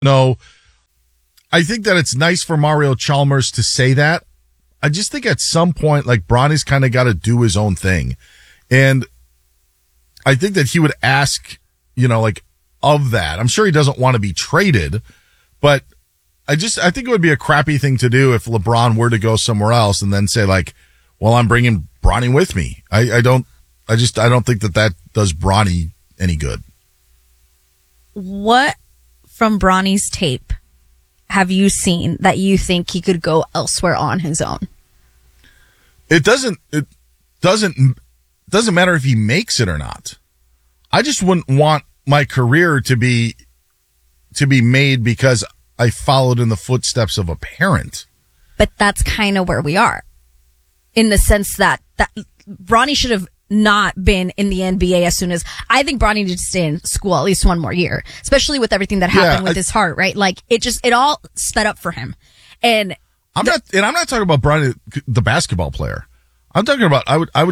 No, I think that it's nice for Mario Chalmers to say that. I just think at some point, like, Bronny's kind of got to do his own thing. And I think that he would ask, like, of that. I'm sure he doesn't want to be traded, but I think it would be a crappy thing to do if LeBron were to go somewhere else and then say, like, well, I'm bringing Bronny with me. I don't think that does Bronny any good. What from Bronny's tape have you seen that you think he could go elsewhere on his own? It doesn't matter if he makes it or not. I just wouldn't want my career to be made because I followed in the footsteps of a parent. But that's kind of where we are, in the sense that Bronny should have not been in the NBA as soon as. I think Bronny needed to stay in school at least one more year, especially with everything that happened with his heart, right? Like, it all sped up for him. And I'm not talking about Bronny, the basketball player. I'm talking about,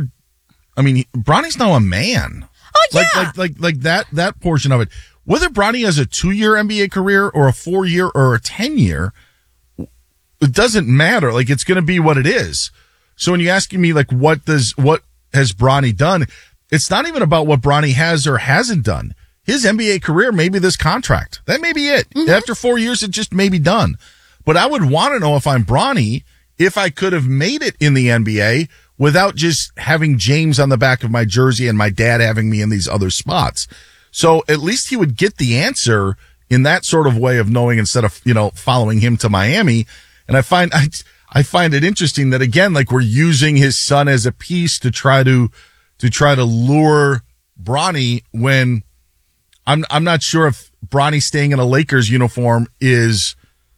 Bronny's now a man. Oh yeah. Like that portion of it. Whether Bronny has a 2-year NBA career or a 4-year or a 10-year, it doesn't matter. Like, it's going to be what it is. So when you're asking me, like, what has Bronny done? It's not even about what Bronny has or hasn't done. His NBA career may be this contract. That may be it. Mm-hmm. After 4 years, it just may be done. But I would want to know, if I'm Bronny, if I could have made it in the NBA without just having James on the back of my jersey and my dad having me in these other spots. So at least he would get the answer in that sort of way of knowing, instead of, following him to Miami. And I find it interesting that, again, like, we're using his son as a piece to try to lure Bronny, when I'm not sure if Bronny staying in a Lakers uniform is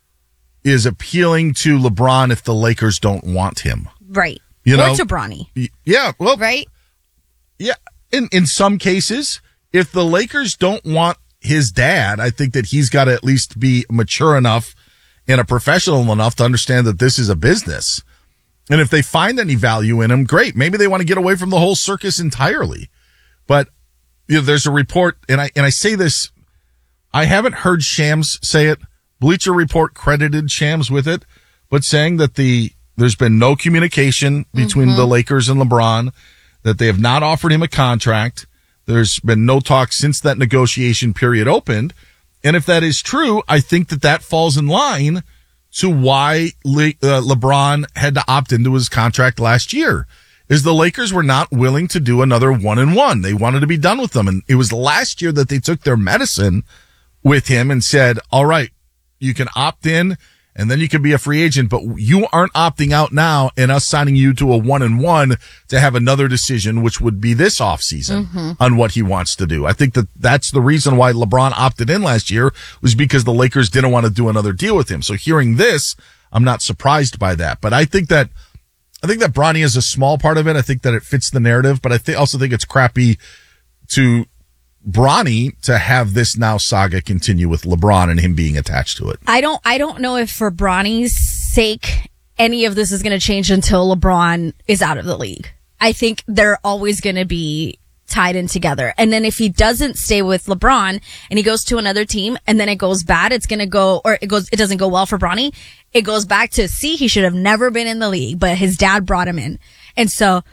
appealing to LeBron if the Lakers don't want him. Right. Or to Bronny. Yeah. Well, right. Yeah. In some cases, if the Lakers don't want his dad, I think that he's got to at least be mature enough and a professional enough to understand that this is a business. And if they find any value in him, great. Maybe they want to get away from the whole circus entirely. But there's a report, and I say this, I haven't heard Shams say it. Bleacher Report credited Shams with it, but saying that there's been no communication between the Lakers and LeBron, that they have not offered him a contract. There's been no talk since that negotiation period opened. And if that is true, I think that falls in line to why LeBron had to opt into his contract last year, is the Lakers were not willing to do another 1-1. They wanted to be done with them. And it was last year that they took their medicine with him and said, all right, you can opt in and then you can be a free agent, but you aren't opting out now, and us signing you to a 1-1 to have another decision, which would be this offseason on what he wants to do. I think that's the reason why LeBron opted in last year, was because the Lakers didn't want to do another deal with him. So hearing this, I'm not surprised by that. But I think that Bronny is a small part of it. I think that it fits the narrative, but I also think it's crappy to Bronny to have this now saga continue with LeBron and him being attached to it. I don't know if, for Bronny's sake, any of this is going to change until LeBron is out of the league. I think they're always going to be tied in together. And then if he doesn't stay with LeBron and he goes to another team and then it goes bad, it doesn't go well for Bronny. It goes back to, he should have never been in the league, but his dad brought him in. And so,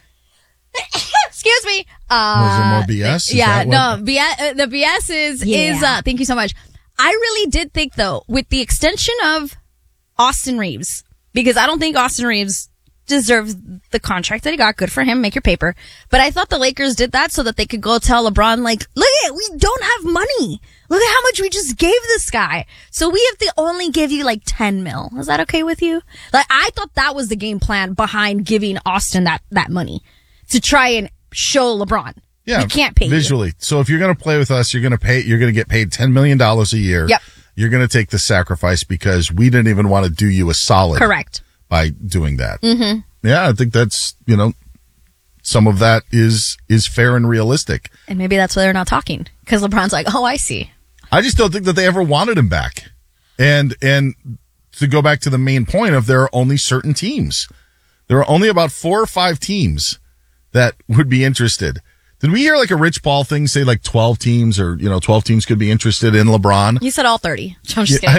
excuse me. Was it more BS? The BS is thank you so much. I really did think, though, with the extension of Austin Reeves, because I don't think Austin Reeves deserves the contract that he got. Good for him. Make your paper. But I thought the Lakers did that so that they could go tell LeBron, like, look at it, we don't have money. Look at how much we just gave this guy. So we have to only give you like 10 mil. Is that okay with you? Like, I thought that was the game plan behind giving Austin that money, to try and show LeBron. Yeah. We can't pay visually. You. So if you're going to play with us, you're going to get paid $10 million a year. Yep. You're going to take the sacrifice because we didn't even want to do you a solid. Correct. By doing that. Mm-hmm. Yeah, I think that's, some of that is fair and realistic. And maybe that's why they're not talking, because LeBron's like, oh, I see. I just don't think that they ever wanted him back. And to go back to the main point of, there are only certain teams. There are only about 4 or 5 teams that would be interested. Did we hear like a Rich Paul thing say like 12 teams or, 12 teams could be interested in LeBron? You said all 30. I'm just Yeah, kidding.